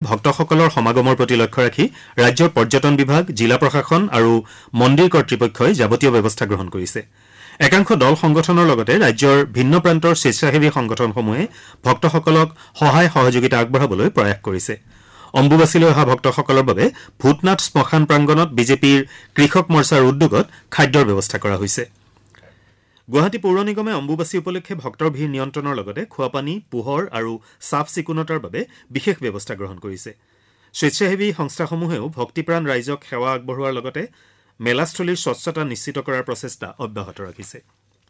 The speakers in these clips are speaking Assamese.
ভক্তসকলৰ সমাগমৰ প্ৰতি লক্ষ্য ৰাখি ৰাজ্যৰ পৰ্যটন বিভাগ, জিলা প্ৰশাসন আৰু মন্দিৰ কৰ্তৃপক্ষই যাৱতীয় ব্যৱস্থা গ্ৰহণ কৰিছে। একাংশ দল সংগঠনৰ লগতে ৰাজ্যৰ ভিন্ন প্ৰান্তৰ স্বেচ্ছাসেৱী সংগঠনসমূহে ভক্তসকলক সহায় সহযোগিতা আগবঢ়াবলৈ প্ৰয়াস কৰিছে। অম্বুবাচীলৈ অহা ভক্তসকলৰ বাবে ভূতনাথ শ্মশান প্ৰাংগণত বিজেপিৰ কৃষক মৰ্চাৰ উদ্যোগত খাদ্যৰ ব্যৱস্থা কৰা হৈছে। গুৱাহাটী পৌৰ নিগমে অম্বুবাচী উপলক্ষে ভক্তৰ ভিৰ নিয়ন্ত্ৰণৰ লগতে খোৱাপানী, পোহৰ আৰু চাফ চিকুণতাৰ বাবে বিশেষ ব্যৱস্থা গ্ৰহণ কৰিছে। স্বেচ্ছাসেৱী সংস্থাসমূহেও ভক্তিপ্ৰাণ ৰাইজক সেৱা আগবঢ়োৱাৰ লগতে মেলাস্থলীৰ স্বচ্ছতা নিশ্চিত কৰাৰ প্ৰচেষ্টা অব্যাহত ৰাখিছে।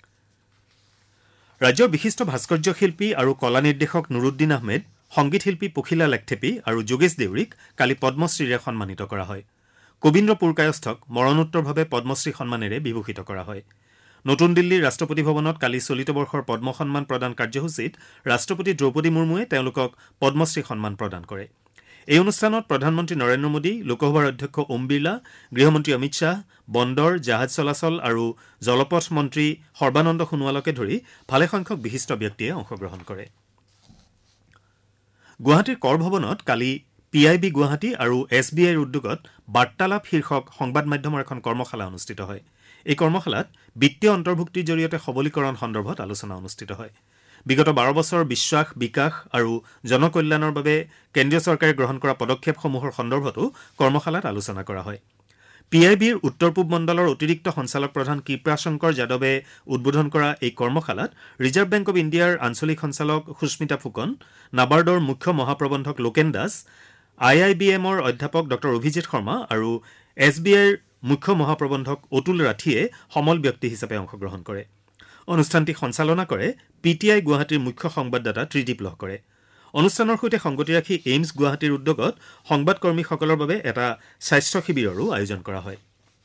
ৰাজ্যৰ বিশিষ্ট ভাস্কৰ্য শিল্পী আৰু কলা নিৰ্দেশক নুৰুদ্দিন আহমেদ, সংগীত শিল্পী পখিলা লেখথেপী আৰু যোগেশ দেউৰীক কালি পদ্মশ্ৰীৰে সন্মানিত কৰা হয়। কবীন্দ্ৰ পুৰকায়স্থক মৰণোত্তৰভাৱে পদ্মশ্ৰী সন্মানেৰে বিভূষিত কৰা হয়। নতুন দিল্লীৰ ৰাষ্ট্ৰপতি ভৱনত কালি চলিত বৰ্ষৰ পদ্ম সন্মান প্ৰদান কাৰ্যসূচীত ৰাষ্ট্ৰপতি দ্ৰৌপদী মুৰ্মুৱে তেওঁলোকক পদ্মশ্ৰী সন্মান প্ৰদান কৰে। এই অনুষ্ঠানত প্ৰধানমন্ত্ৰী নৰেন্দ্ৰ মোদী, লোকসভাৰ অধ্যক্ষ ওম বিৰলা, গৃহমন্ত্ৰী অমিত শ্বাহ, বন্দৰ, জাহাজ চলাচল আৰু জলপথ মন্ত্ৰী সৰ্বানন্দ সোণোৱালকে ধৰি ভালেসংখ্যক বিশিষ্ট ব্যক্তিয়ে অংশগ্ৰহণ কৰে। গুৱাহাটীৰ কৰ ভৱনত কালি PIB গুৱাহাটী আৰু SBIৰ উদ্যোগত বাৰ্তালাপ শীৰ্ষক সংবাদ মাধ্যমৰ এখন কৰ্মশালা অনুষ্ঠিত হয়। এই কৰ্মশালাত বিত্তীয় অন্তৰ্ভুক্তিৰ জৰিয়তে সবলীকৰণ সন্দৰ্ভত আলোচনা অনুষ্ঠিত হয়। বিগত 12 বছৰ বিশ্বাস, বিকাশ আৰু জনকল্যাণৰ বাবে কেন্দ্ৰীয় চৰকাৰে গ্ৰহণ কৰা পদক্ষেপসমূহৰ সন্দৰ্ভতো কৰ্মশালাত আলোচনা কৰা হয়। PIBৰ উত্তৰ পূব মণ্ডলৰ অতিৰিক্ত সঞ্চালক প্ৰধান কৃপাশংকৰ যাদৱে উদ্বোধন কৰা এই কৰ্মশালাত ৰিজাৰ্ভ বেংক অব ইণ্ডিয়াৰ আঞ্চলিক সঞ্চালক সুস্মিতা ফুকন, নাবাৰ্ডৰ মুখ্য মহাপ্ৰবন্ধক লোকেন দাস, IIBMৰ অধ্যাপক ড অভিজিৎ শৰ্মা আৰু SBIৰ মুখ্য মহাপ্ৰবন্ধক অতুল ৰাঠীয়ে সমল ব্যক্তি হিচাপে অংশগ্ৰহণ কৰে। অনুষ্ঠানটি সঞ্চালনা কৰে PTI গুৱাহাটীৰ মুখ্য সংবাদদাতা ত্ৰিদীপ লহকৰে। অনুষ্ঠানৰ সৈতে সংগতি ৰাখি এইমছ গুৱাহাটীৰ উদ্যোগত সংবাদকৰ্মীসকলৰ বাবে এটা স্বাস্থ্য শিবিৰৰো আয়োজন কৰা হয়।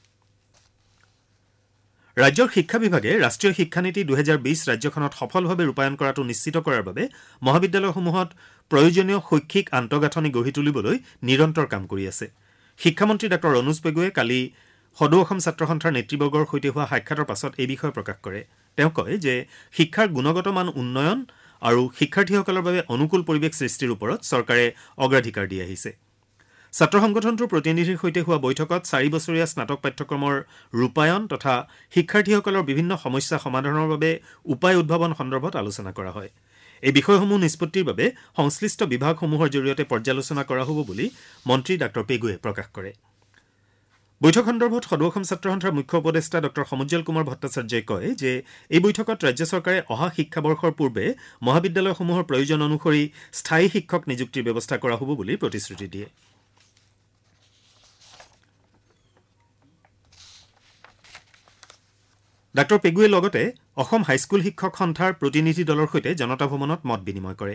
ৰাজ্যৰ শিক্ষা বিভাগে ৰাষ্ট্ৰীয় শিক্ষানীতি 2020 ৰাজ্যখনত সফলভাৱে ৰূপায়ণ কৰাটো নিশ্চিত কৰাৰ বাবে মহাবিদ্যালয়সমূহত প্ৰয়োজনীয় শৈক্ষিক আন্তঃগাঁথনি গঢ়ি তুলিবলৈ নিৰন্তৰ কাম কৰি আছে। শিক্ষামন্ত্ৰী ডাঃ অনুজ পেগুৱে কালি সদৌ অসম ছাত্ৰ সন্থাৰ নেতৃবৰ্গৰ সৈতে হোৱা সাক্ষাতৰ পাছত এই বিষয়ে প্ৰকাশ কৰে। তেওঁ কয় যে শিক্ষাৰ গুণগত মান উন্নয়ন আৰু শিক্ষাৰ্থীসকলৰ বাবে অনুকূল পৰিৱেশ সৃষ্টিৰ ওপৰত চৰকাৰে অগ্ৰাধিকাৰ দি আহিছে। ছাত্ৰ সংগঠনটোৰ প্ৰতিনিধিৰ সৈতে হোৱা বৈঠকত 4 বছৰীয়া স্নাতক পাঠ্যক্ৰমৰ ৰূপায়ণ তথা শিক্ষাৰ্থীসকলৰ বিভিন্ন সমস্যা সমাধানৰ বাবে উপায় উদ্ভাৱন সন্দৰ্ভত আলোচনা কৰা হয়। এই বিষয়সমূহ নিষ্পত্তিৰ বাবে সংশ্লিষ্ট বিভাগসমূহৰ জৰিয়তে পৰ্যালোচনা কৰা হ'ব বুলি মন্ত্ৰী ডাঃ পেগুৱে প্ৰকাশ কৰে। বৈঠক সন্দৰ্ভত সদৌ অসম ছাত্ৰ সন্থাৰ মুখ্য উপদেষ্টা ড সমুজ্জ্বল কুমাৰ ভট্টাচাৰ্যই কয় যে এই বৈঠকত ৰাজ্য চৰকাৰে অহা শিক্ষাবৰ্ষৰ পূৰ্বে মহাবিদ্যালয়সমূহৰ প্ৰয়োজন অনুসৰি স্থায়ী শিক্ষক নিযুক্তিৰ ব্যৱস্থা কৰা হ'ব বুলি প্ৰতিশ্ৰুতি দিয়ে। ডাঃ পেগুৱে লগতে অসম হাইস্কুল শিক্ষক সন্থাৰ প্ৰতিনিধি দলৰ সৈতে জনতা ভৱনত মত বিনিময় কৰে।